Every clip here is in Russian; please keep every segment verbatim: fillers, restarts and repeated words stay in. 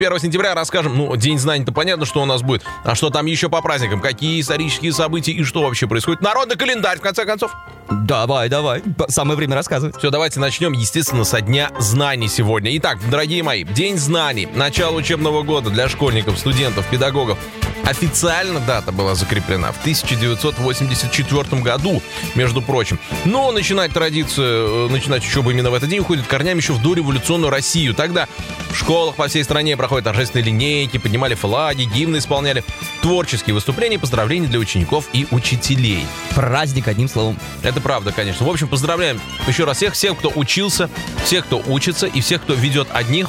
первого сентября расскажем, ну, День знаний-то понятно, что у нас будет. А что там еще по праздникам? Какие исторические события и что вообще происходит? Народный календарь, в конце концов. Давай, давай. Самое время рассказывать. Все, давайте начнем, естественно, со Дня знаний сегодня. Итак, дорогие мои, День знаний. Начало учебного года для школьников, студентов, педагогов. Официально дата была закреплена в тысяча девятьсот восемьдесят четвёртом году, между прочим. Но начинать традицию, начинать учебу именно в этот день уходит корнями еще в дореволюционную Россию. Тогда в школах по всей стране проходят торжественные линейки, поднимали флаги, гимны исполняли, творческие выступления, поздравления для учеников и учителей. Праздник, одним словом. Это правда, конечно. В общем, поздравляем еще раз всех, всех, кто учился, всех, кто учится, и всех, кто ведет одних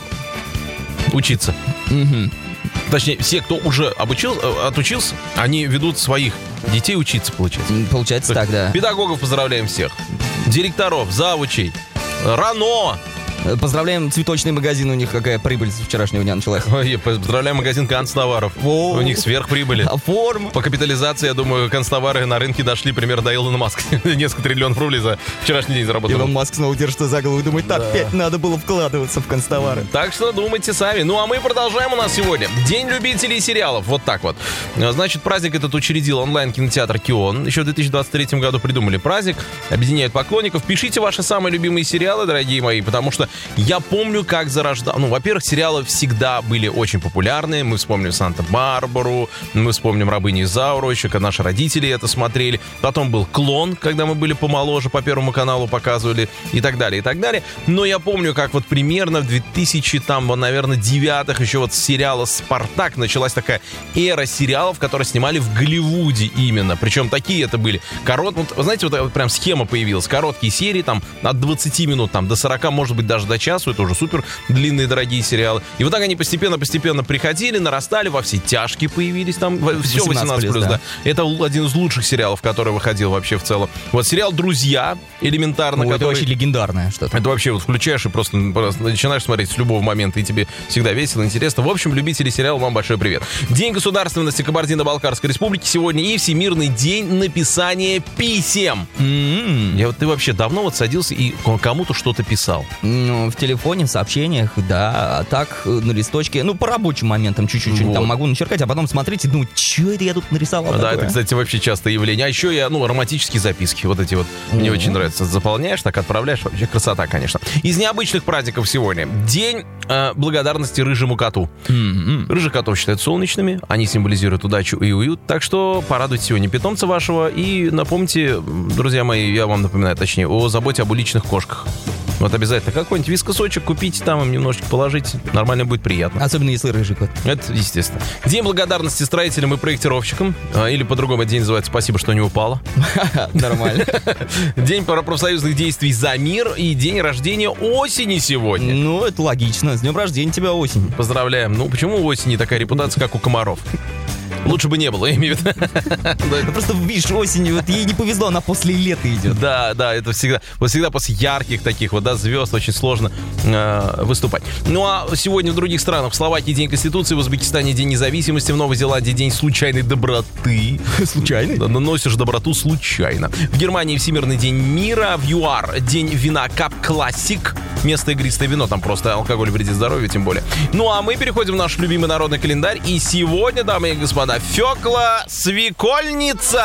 учиться. Угу. Точнее, все, кто уже обучил, отучился, они ведут своих детей учиться, получается. Получается так, да. Педагогов поздравляем всех. Директоров, завучей, РАНО. Поздравляем цветочный магазин, у них какая прибыль с вчерашнего дня началась. Ой, поздравляем магазин канцтоваров. О, у них сверхприбыли. А форма? По капитализации, я думаю, канцтовары на рынке дошли примерно до Илона Маска. Несколько триллионов рублей за вчерашний день заработал. Илон Маск снова держится за голову и думает, так, Да. опять надо было вкладываться в канцтовары. Так что думайте сами. Ну, а мы продолжаем у нас сегодня. День любителей сериалов. Вот так вот. Значит, праздник этот учредил онлайн-кинотеатр Кион. Еще в две тысячи двадцать третьем году придумали праздник. Объединяет поклонников. Пишите ваши самые любимые сериалы, дорогие мои, потому что я помню, как зарождал... Ну, во-первых, сериалы всегда были очень популярны. Мы вспомним Санта-Барбару, мы вспомним Рабыню Изауру, еще когда наши родители это смотрели. Потом был Клон, когда мы были помоложе, по Первому каналу показывали и так далее, и так далее. Но я помню, как вот примерно в две тысячи, там, наверное, девятых еще вот с сериала «Спартак» началась такая эра сериалов, которые снимали в Голливуде именно. Причем такие это были. Корот... Вот, вы знаете, вот, вот прям схема появилась. Короткие серии, там, от двадцати минут, там, до сорока, может быть, даже до часу. Это уже супер длинные, дорогие сериалы. И вот так они постепенно-постепенно приходили, нарастали, во все тяжкие появились там, все восемнадцать плюс, да. да. Это один из лучших сериалов, который выходил вообще в целом. Вот сериал «Друзья», элементарно. О, который... Это вообще легендарное что-то. Это вообще вот включаешь и просто, просто начинаешь смотреть с любого момента, и тебе всегда весело, интересно. В общем, любители сериала, вам большой привет. День государственности Кабардино-Балкарской республики сегодня и Всемирный день написания писем. Mm-hmm. Я вот ты вообще давно вот садился и кому-то что-то писал? Ну, в телефоне, в сообщениях, да, а так на листочке, ну, по рабочим моментам чуть-чуть вот. Там могу начеркать, а потом смотреть и думать, что это я тут нарисовал. Да, такое? это, кстати, вообще частое явление. А еще я, ну, романтические записки, вот эти вот, mm-hmm. мне очень нравится. Заполняешь, так отправляешь, вообще красота, конечно. Из необычных праздников сегодня день э, благодарности рыжему коту. Mm-hmm. Рыжих котов считают солнечными, они символизируют удачу и уют, так что порадуйте сегодня питомца вашего и напомните, друзья мои, я вам напоминаю, точнее, о заботе об уличных кошках. Вот обязательно какой-нибудь вискосочек купите там, им немножечко положите, нормально будет приятно. Особенно если рыжий кот. Это естественно. День благодарности строителям и проектировщикам, или по-другому день называется «Спасибо, что не упало». Нормально. День профсоюзных действий за мир и день рождения осени сегодня. Ну, это логично. С днем рождения тебя, осень. Поздравляем. Ну, почему у осени такая репутация, как у комаров? Лучше бы не было, я имею в виду. Ну, просто, видишь, осенью, вот ей не повезло, она после лета идет. Да, да, это всегда, вот всегда после ярких таких вот, да, звезд очень сложно э, выступать. Ну, а сегодня в других странах: в Словакии день Конституции, в Узбекистане день независимости, в Новой Зеландии день случайной доброты. Случайной? Да, наносишь доброту случайно. В Германии Всемирный день мира, в ЮАР день вина Cup Classic. Место игристое вино, там просто алкоголь вредит здоровью, тем более. Ну, а мы переходим в наш любимый народный календарь. И сегодня, дамы и господа, Фёкла Свекольница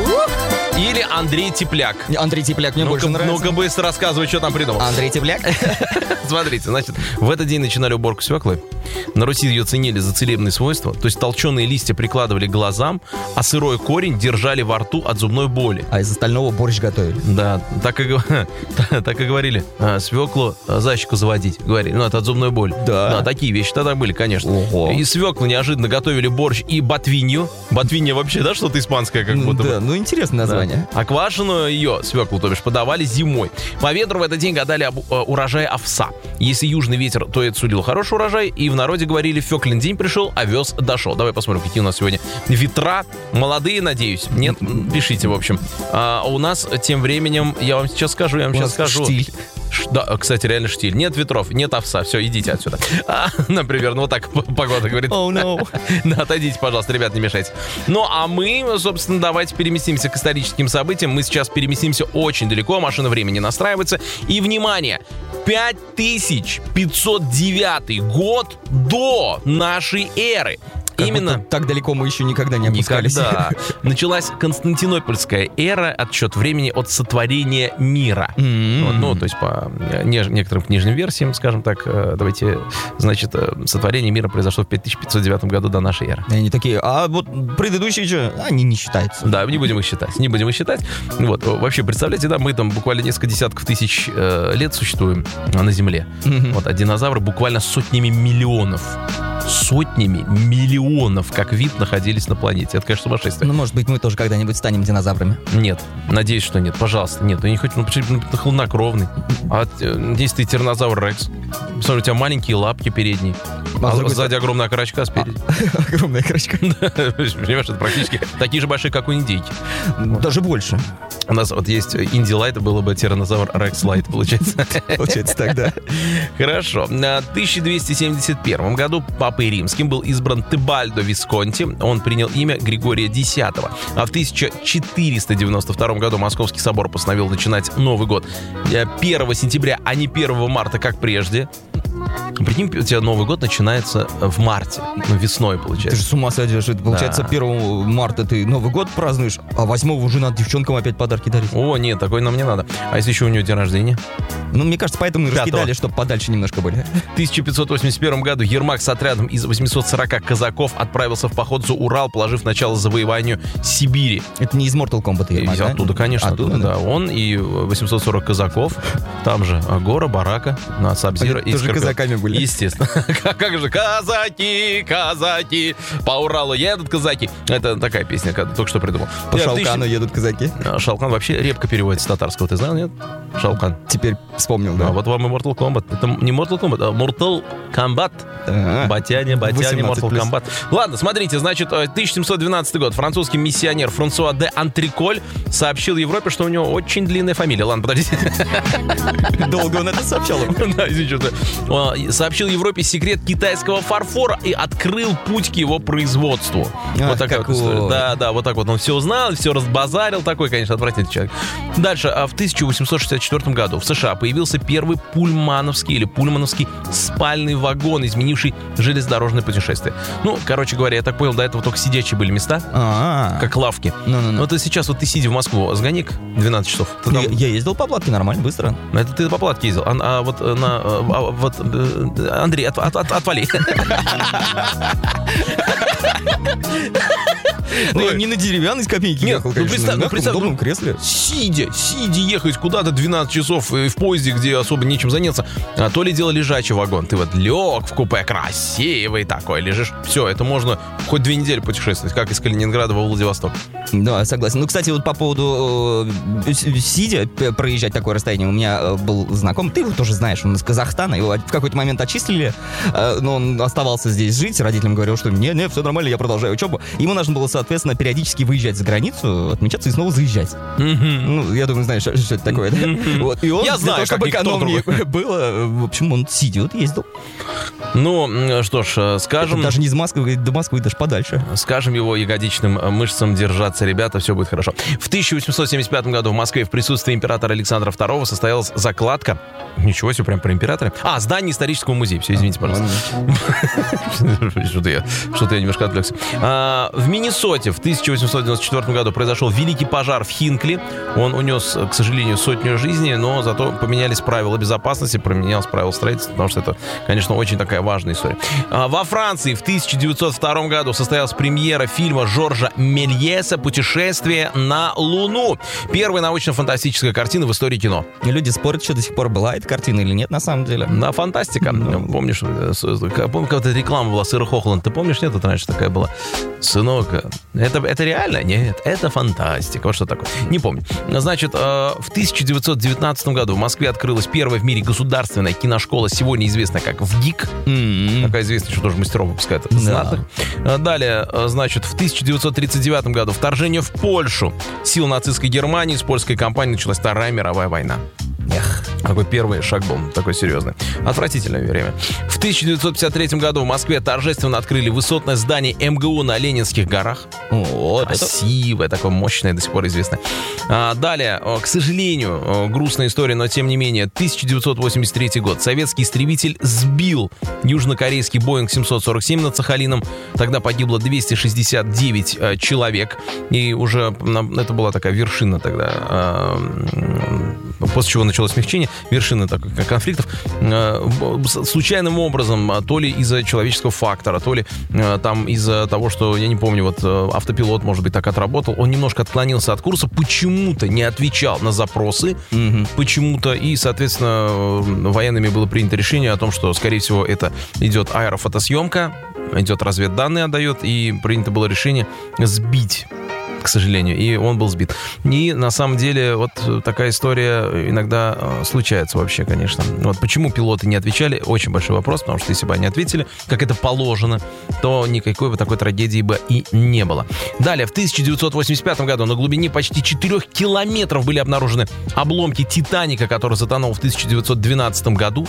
или Андрей Тепляк. Андрей Тепляк мне ну-ка, больше нравится. Ну-ка быстро рассказывай, что там придумал. Андрей Тепляк? Смотрите, значит, в этот день начинали уборку свеклы. На Руси ее ценили за целебные свойства. То есть толченые листья прикладывали к глазам, а сырой корень держали во рту от зубной боли. А из остального борщ готовили. Да, так и, так и говорили. Свеклу за щеку заводить. Говорили, ну это от зубной боли. Да. Да, такие вещи тогда были, конечно. Ого. И свеклы неожиданно готовили борщ и ботвинью. Ботвинья вообще, да, что-то испанское как будто бы. Да, ну интересное название. Да. А квашеную ее, свеклу, то бишь, подавали зимой. По ветру в этот день гадали об э, урожае овса. Если южный ветер, то это сулил хороший урожай. И в народе говорили, Фёклин день пришел, овес дошел. Давай посмотрим, какие у нас сегодня ветра. Молодые, надеюсь. Нет? Пишите, в общем. А у нас тем временем, я вам сейчас скажу, я вам у сейчас скажу. Штиль. Ш- да, кстати, реально штиль. Нет ветров, нет овса. Все, идите отсюда. А, например, ну вот так погода говорит. Oh, no. Да, отойдите, пожалуйста, ребят, не мешайте. Ну, а мы, собственно, давайте переместимся к историческим событиям. Мы сейчас переместимся очень далеко, машина времени настраивается. И, внимание, пять тысяч пятьсот девятый год до нашей эры. Как Именно так далеко мы еще никогда не опускались. Никогда. Началась Константинопольская эра, отсчет времени от сотворения мира. Mm-hmm. Вот, ну, то есть по не, некоторым книжным версиям, скажем так, давайте, значит, сотворение мира произошло в пять тысяч пятьсот девятом году до нашей эры. И они такие, а вот предыдущие что? Они не считаются. Да, не будем их считать, не будем их считать. Вот, вообще, представляете, да, мы там буквально несколько десятков тысяч э, лет существуем на Земле. Mm-hmm. Вот, а динозавры буквально сотнями миллионов. Сотнями миллионов, как вид, находились на планете. Это, конечно, сумасшествие. Ну, может быть, мы тоже когда-нибудь станем динозаврами. Нет. Надеюсь, что нет. Пожалуйста, нет. Я не хочу, ну, почему ты хладнокровный. А здесь ты тираннозавр Рекс. Смотри, у тебя маленькие лапки передние. А, а сзади огромная окорочка, спереди. А, огромная окорочка. Понимаешь, это практически такие же большие, как у индейки. Даже больше. У нас вот есть Инди Лайт, было бы тираннозавр Рекс Лайт, получается. Получается тогда. Хорошо. В тысяча двести семьдесят первом году Папой Римским был избран Тебальдо Висконти. Он принял имя Григория Десятого. А в тысяча четыреста девяносто втором году Московский собор постановил начинать Новый год первого сентября, а не первого марта, как прежде. Прикинь, у тебя Новый год начинается в марте, ну, весной, получается. Ты же с ума сойдешь. Это, получается, да. первого марта ты Новый год празднуешь, а восьмого уже надо девчонкам опять подарки дарить. О, нет, такой нам не надо. А если еще у нее день рождения? Ну, мне кажется, поэтому и раскидали, чтобы подальше немножко были. В тысяча пятьсот восемьдесят первом году Ермак с отрядом из восьмисот сорока казаков отправился в поход за Урал, положив начало завоеванию Сибири. Это не из Mortal Kombat Ермак, да? Оттуда, конечно, оттуда, оттуда, да. Он и восемьсот сорок казаков, там же Гора, Барака, на Сабзира и тоже казаками были. Естественно. Как же казаки, казаки, по Уралу едут казаки. Это такая песня, только что придумал. По Шалкану едут казаки. Шалкан вообще репка переводится с татарского, ты знал, нет? Шалкан. Теперь вспомнил, да. А вот вам и Mortal Kombat. Это не Mortal Kombat, а Mortal Kombat. А-а-а. Батяне, батяне, Mortal Kombat. Ладно, смотрите, значит, тысяча семьсот двенадцатый год. Французский миссионер Франсуа де Антриколь сообщил Европе, что у него очень длинная фамилия. Ладно, подождите. Долго он это сообщал? Да, извините, что сообщил Европе секрет китайского фарфора и открыл путь к его производству. А, вот такая вот история. Да, да, вот так вот он все узнал, все разбазарил. Такой, конечно, отвратительный человек. Дальше, в тысяча восемьсот шестьдесят четвёртом году в США появился первый пульмановский или пульмановский спальный вагон, изменивший железнодорожное путешествие. Ну, короче говоря, я так понял, до этого только сидячие были места, А-а-а. как лавки. Ну-ну-ну. Вот сейчас вот ты сидя в Москву, сгони двенадцать часов. Ты там... я, я ездил по платке нормально, быстро. Это ты по платке ездил. А, а вот на... А, вот, Андрей, от, от, от, отвали. Ну, я не на деревянной скамейке Нет, ехал, ну, конечно, представь, на ну, представь, удобном ну, кресле. Сидя, сидя ехать куда-то двенадцать часов в поезде, где особо нечем заняться, а то ли дело лежачий вагон. Ты вот лег в купе, красивый такой, лежишь. Все, это можно хоть две недели путешествовать, как из Калининграда во Владивосток. Да, согласен. Ну, кстати, вот по поводу э, сидя проезжать такое расстояние, у меня э, был знакомый, ты его тоже знаешь, он из Казахстана, его в какой-то момент отчислили, э, но он оставался здесь жить, родителям говорил, что не-не, все нормально, я продолжаю учебу. Ему нужно было, соответственно, периодически выезжать за границу, отмечаться и снова заезжать. Mm-hmm. Ну, я думаю, знаешь, что, что это такое, да? Mm-hmm. Вот. И он, я знаю, того, чтобы экономнее другой. было, в общем, он сидя, вот ездил. Ну, что ж, скажем... Это даже не из Москвы, до Москвы, даже подальше. Скажем его ягодичным мышцам держаться, ребята, все будет хорошо. В тысяча восемьсот семьдесят пятом году в Москве в присутствии императора Александра второго состоялась закладка. Ничего себе, прям про императора. А, здание исторического музея. Все, извините, пожалуйста. Что-то я, что-то я немножко отвлекся. А, в Миннесоте в тысяча восемьсот девяносто четвёртом году произошел великий пожар в Хинкли. Он унес, к сожалению, сотню жизней, но зато поменялись правила безопасности, поменялось правила строительства, потому что это, конечно, очень такая важная история. А, во Франции в тысяча девятьсот втором году состоялась премьера фильма Жоржа Мельеса «Путешествие на Луну». Первая научно-фантастическая картина в истории кино. Люди спорят, что до сих пор была эта картина или нет, на самом деле. Да, фантастика. Ну, помнишь, помню, какая-то реклама была Сыра Хохланд. Ты помнишь, нет, это раньше такая была? Сынок, это, это реально? Нет, это фантастика. Вот что такое. Не помню. Значит, в тысяча девятьсот девятнадцатом году в Москве открылась первая в мире государственная киношкола, сегодня известная как ВГИК. Mm-hmm. Такая известная, что тоже мастеров выпускают. Это знатных. Да. Далее, значит, в тысяча девятьсот тридцать девятом году вторжение в Польшу сил нацистской Германии с польской компанией началась Вторая мировая война. Эх. Такой первый шаг был, такой серьезный. Отвратительное время. В тысяча девятьсот пятьдесят третьем году в Москве торжественно открыли высотное здание эм гэ у на Ленинских горах. О, красивое, это... такое мощное, до сих пор известно. А, далее, к сожалению, грустная история, но тем не менее, тысяча девятьсот восемьдесят третий год. Советский истребитель сбил южнокорейский Боинг семьсот сорок семь над Сахалином. Тогда погибло двести шестьдесят девять э, человек. И уже это была такая вершина тогда, э, после чего началось смягчение, вершина так, конфликтов. Э, случайным образом, то ли из-за человеческого фактора, то ли э, там из-за того, что, я не помню, вот э, автопилот, может быть, так отработал, он немножко отклонился от курса, почему-то не отвечал на запросы, mm-hmm. почему-то, и, соответственно, военными было принято решение о том, что, скорее всего, это идет аэрофотосъемка, идет разведданные, отдает, и принято было решение сбить, к сожалению, и он был сбит. И на самом деле вот такая история иногда случается вообще, конечно. Вот почему пилоты не отвечали, очень большой вопрос, потому что если бы они ответили, как это положено, то никакой бы такой трагедии бы и не было. Далее, в тысяча девятьсот восемьдесят пятом году на глубине почти четырех километров были обнаружены обломки «Титаника», который затонул в тысяча девятьсот двенадцатом году.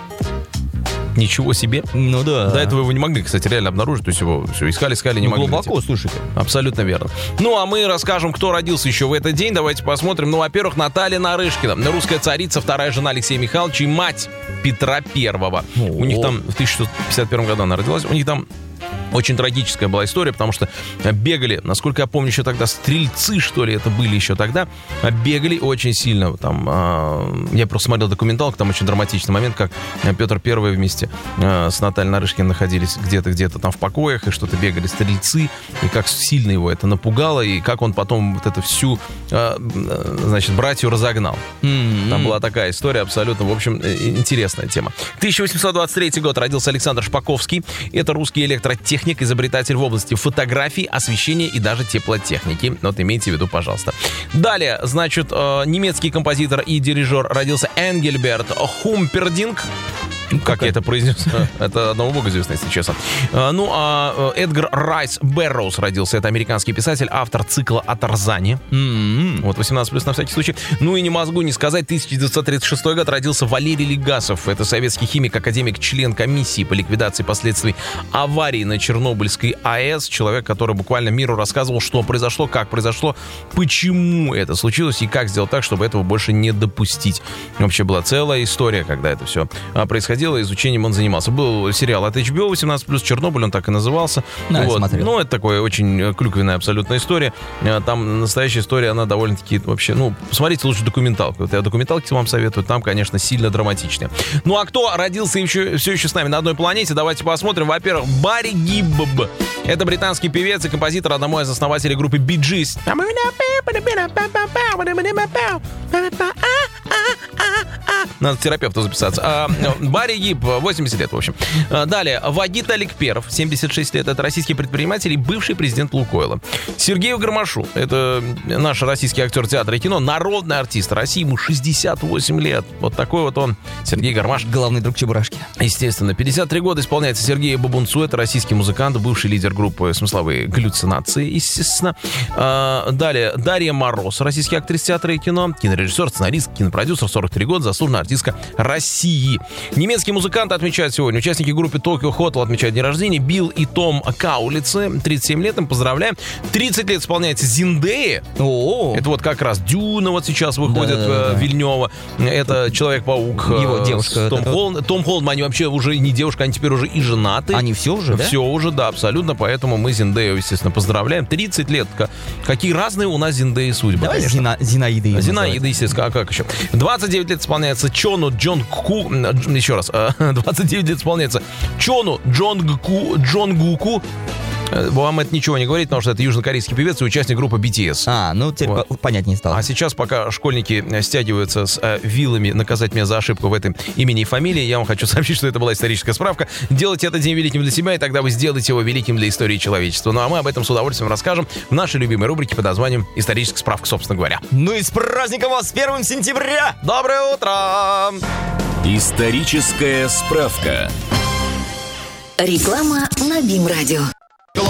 Ничего себе. Ну да. До этого его не могли, кстати, реально обнаружить. То есть его все искали, искали, не ну, могли. Глубоко, найти. Слушайте. Абсолютно верно. Ну, а мы расскажем, кто родился еще в этот день. Давайте посмотрим. Ну, во-первых, Наталья Нарышкина. Русская царица, вторая жена Алексея Михайловича и мать Петра Первого. О-о-о. У них там в тысяча шестьсот пятьдесят первом году она родилась. У них там очень трагическая была история, потому что бегали, насколько я помню, еще тогда стрельцы, что ли, это были еще тогда, бегали очень сильно. Там, э, я просто смотрел документалку, там очень драматичный момент, как Петр Первый вместе э, с Натальей Нарышкиной находились где-то, где-то там в покоях, и что-то бегали стрельцы, и как сильно его это напугало, и как он потом вот эту всю, э, значит, братью разогнал. Mm-hmm. Там была такая история абсолютно, в общем, интересная тема. тысяча восемьсот двадцать третий год родился Александр Шпаковский. Это русский электротехник, изобретатель в области фотографии, освещения и даже теплотехники. Вот имейте в виду, пожалуйста. Далее, значит, э, немецкий композитор и дирижер родился Энгельберт Хумпердинг. Как я это произнес? Это одного бога известно, если честно. Ну, а Эдгар Райс Бэрроуз родился. Это американский писатель, автор цикла о Тарзане. Mm-hmm. Вот, восемнадцать плюс на всякий случай. Ну и не могу не сказать, тысяча девятьсот тридцать шестой год родился Валерий Легасов. Это советский химик, академик, член комиссии по ликвидации последствий аварии на Чернобыльской АЭС. Человек, который буквально миру рассказывал, что произошло, как произошло, почему это случилось и как сделать так, чтобы этого больше не допустить. Вообще была целая история, когда это все происходило. Изучением он занимался. Был сериал от эйч би о восемнадцать плюс «Чернобыль», он так и назывался. Да, вот. смотрел. Ну, это такая очень клюквенная абсолютная история. Там настоящая история, она довольно-таки вообще... Ну, посмотрите лучше документалку. Вот я документалки вам советую. Там, конечно, сильно драматичнее. Ну, а кто родился еще, все еще с нами на одной планете? Давайте посмотрим. Во-первых, Барри Гибб. Это британский певец и композитор, одного из основателей группы Bee Gees. Надо к терапевту записаться. А, Барри Гибб, восемьдесят лет, в общем. А, далее, Вагит Аликперов, семьдесят шесть лет. Это российский предприниматель и бывший президент Лукойла. Сергею Гармашу, это наш российский актер театра и кино, народный артист России, ему шестьдесят восемь лет. Вот такой вот он, Сергей Гармаш. Главный друг Чебурашки. Естественно. пятьдесят три года исполняется Сергею Бабунцу. Это российский музыкант, бывший лидер группы «Смысловые галлюцинации», естественно. А, далее, Дарья Мороз, российский актриса театра и кино, кинорежиссер, сценарист, кинопродюсер, сорок три года, заслуженная артистка России. Немецкие музыканты отмечают сегодня. Участники группы Tokyo Hotel отмечают день рождения. Билл и Том Каулицы, тридцать семь лет, им поздравляем. тридцать лет исполняется Зиндея. О-о-о. Это вот как раз Дюна вот сейчас выходит, да-да-да. Вильнёва. Это Человек-паук. Его девушка. Том Холланд. Том Холланд, они вообще уже не девушка, они теперь уже и женаты. Они все уже, да? Все уже, да, абсолютно. Поэтому мы Зиндею, естественно, поздравляем. тридцать лет. Какие разные у нас Зиндеи судьбы. Давай Зина, Зинаиды. Зинаида, естественно. А как еще? двадцать девять лет исполняется Чону Джонгку. Еще раз. двадцать девять лет исполняется Чону Джонгку, Джонгуку. Вам это ничего не говорит, потому что это южнокорейский певец и участник группы би ти эс. А, ну теперь вот. Понятнее стало. А сейчас, пока школьники стягиваются с э, вилами наказать меня за ошибку в этом имени и фамилии, я вам хочу сообщить, что это была историческая справка. Делайте этот день великим для себя, и тогда вы сделаете его великим для истории человечества. Ну а мы об этом с удовольствием расскажем в нашей любимой рубрике под названием «Историческая справка», собственно говоря. Ну и с праздником вас, с первым сентября! Доброе утро! Историческая справка. Реклама на БИМ-радио.